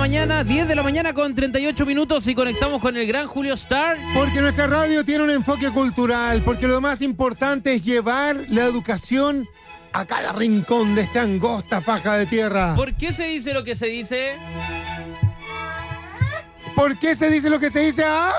mañana, 10 de la mañana con 38 minutos y conectamos con el gran Julio Star. Porque nuestra radio tiene un enfoque cultural, porque lo más importante es llevar la educación a cada rincón de esta angosta faja de tierra. ¿Por qué se dice lo que se dice? ¿Por qué se dice lo que se dice?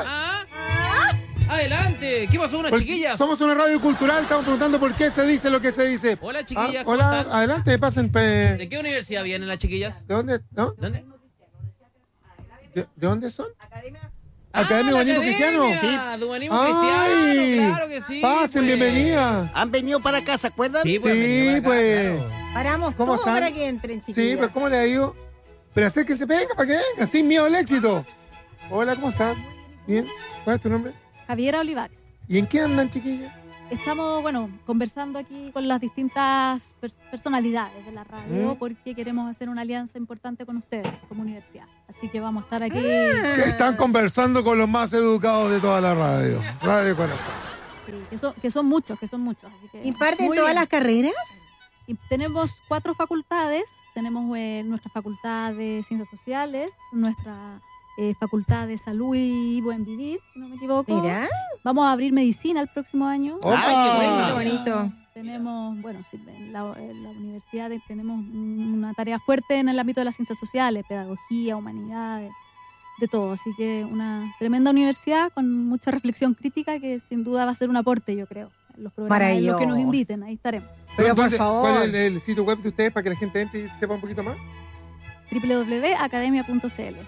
Adelante, ¿qué pasó, unas chiquillas? Somos una radio cultural, estamos preguntando por qué se dice lo que se dice. Hola, chiquillas. Hola, adelante, pasen. ¿De qué universidad vienen las chiquillas? ¿De dónde? ¿No? ¿Dónde? ¿De dónde son? Academia Humanismo Cristiano. Sí, de Humanismo Cristiano, claro que sí. Pasen, pues. bienvenida. ¿Han venido para acá, se acuerdan? Sí, pues. Sí, pues. Paramos ¿Cómo todo están? para que entren, chiquillas. Sí, pues ¿cómo le ha ido? Pero hacer que se venga, para que venga, sin miedo al éxito. Hola, ¿cómo estás? Bien. ¿Cuál es tu nombre? Javiera Olivares. ¿Y en qué andan, chiquillas? Estamos, conversando aquí con las distintas personalidades de la radio porque queremos hacer una alianza importante con ustedes como universidad. Así que vamos a estar aquí. Que están conversando con los más educados de toda la radio. Radio Corazón. Sí, que son muchos. Así que ¿Imparten muy todas bien. las carreras? Y tenemos 4 facultades. Tenemos nuestra facultad de Ciencias Sociales, nuestra facultad de Salud y Buen Vivir, si no me equivoco. Mira. Vamos a abrir medicina el próximo año. ¡Opa! Qué bonito. Tenemos, sí, en la universidad tenemos una tarea fuerte en el ámbito de las ciencias sociales, pedagogía, humanidades, de todo. Así que una tremenda universidad con mucha reflexión crítica que sin duda va a ser un aporte, yo creo. En los programas en los que nos inviten, ahí estaremos. Pero por favor. ¿Cuál es el sitio web de ustedes para que la gente entre y sepa un poquito más? www.academia.cl.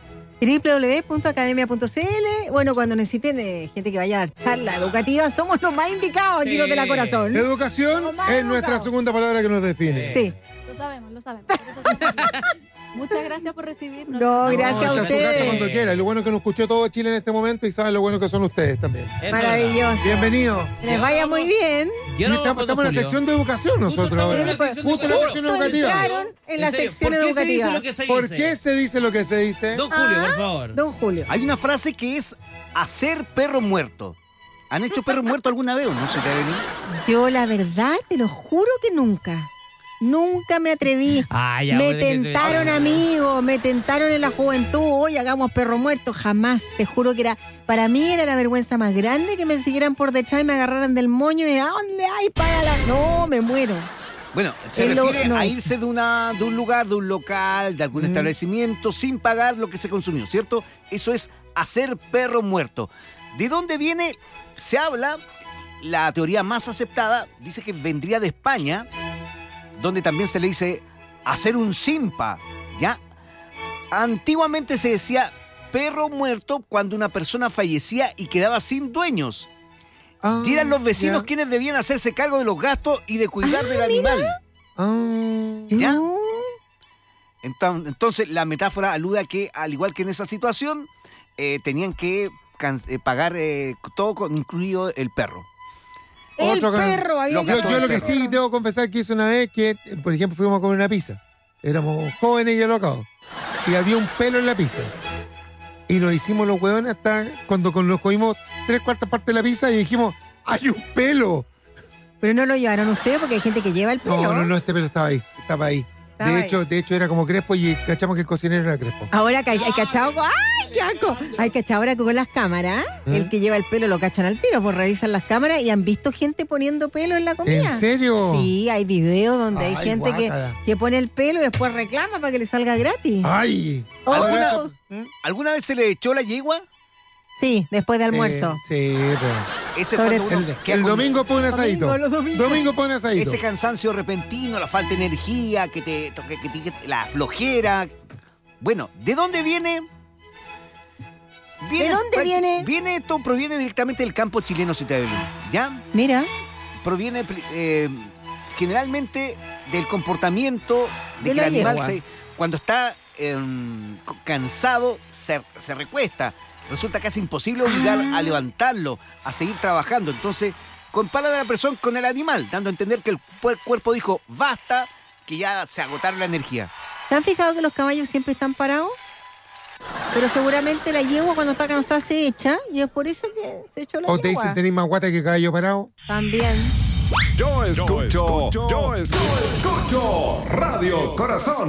www.academia.cl. Bueno, cuando necesiten gente que vaya a dar charla educativa, somos los más indicados aquí, los de la Corazón. La educación Lo más es nuestra educado. segunda palabra que nos define. Sí. Lo sabemos. Por eso estamos aquí. Muchas gracias por recibirnos. No, gracias a está en su casa ustedes. cuando quiera. Y lo bueno que nos escuchó todo Chile en este momento y saben lo bueno que son ustedes también. Eso Maravilloso. Bienvenidos. Que les vaya muy bien. Y estamos en la sección de educación nosotros ahora. estamos en la Justo en la sección Justo educativa. entraron en la sección ¿Por qué se dice educativa. lo que se ¿Por dice? qué se dice lo que se dice? Don Julio, por favor. Don Julio. Hay una frase que es hacer perro muerto. ¿Han hecho perro muerto alguna vez o no? ¿Se te ha venido? Yo, la verdad, te lo juro que nunca. Nunca me atreví. Ya, Me pues, tentaron, amigos, me tentaron en la juventud. Hoy hagamos perro muerto. Jamás, te juro que para mí era la vergüenza más grande que me siguieran por detrás y me agarraran del moño y ¿a dónde hay? Págala. No, me muero. Bueno, se Es refiere no. a irse de un lugar, de un local, de algún establecimiento, sin pagar lo que se consumió, ¿cierto? Eso es hacer perro muerto. ¿De dónde viene? Se habla, la teoría más aceptada, dice que vendría de España, donde también se le dice hacer un simpa, ¿ya? Antiguamente se decía perro muerto cuando una persona fallecía y quedaba sin dueños. Y eran los vecinos quienes debían hacerse cargo de los gastos y de cuidar del animal. ¿Ya? Entonces la metáfora alude a que, al igual que en esa situación, tenían que pagar todo, incluido el perro. El perro, había que Yo lo que el sí perro. debo confesar que hice una vez que, por ejemplo, fuimos a comer una pizza. Éramos jóvenes y alocados. Y había un pelo en la pizza. Y nos hicimos los huevones hasta cuando nos comimos 3/4 partes de la pizza y dijimos, ¡hay un pelo! Pero no lo llevaron ustedes porque hay gente que lleva el pelo. No, este pelo estaba ahí. Estaba De hecho era como Crespo y cachamos que el cocinero era Crespo. Ahora que hay cachado, ¡ay, qué asco! Hay cachado ahora que con las cámaras, el que lleva el pelo lo cachan al tiro, pues revisan las cámaras y han visto gente poniendo pelo en la comida. ¿En serio? Sí, hay videos donde hay Ay, gente guácala. que pone el pelo y después reclama para que le salga gratis. ¡Ay! ¿Alguna vez se le echó la yegua? Sí, después de almuerzo. Sí, pues. Ese Sobre cuando uno queda El con domingo pone asadito. los domingos. Domingo pone asadito. ese cansancio repentino, la falta de energía, la flojera. Bueno, ¿de dónde viene? ¿De dónde viene? Esto proviene directamente del campo chileno, si te ¿ya? Mira, Proviene generalmente del comportamiento de De que la el animal yegua. cuando está cansado se recuesta. Resulta casi imposible obligar a levantarlo, a seguir trabajando. Entonces, compara la presión con el animal, dando a entender que el cuerpo dijo basta, que ya se agotaron la energía. ¿te han fijado que los caballos siempre están parados? Pero seguramente la yegua cuando está cansada se echa y es por eso que se echó la O yegua. te dicen, tenéis más guata que caballo parado. También. Yo escucho Radio Corazón.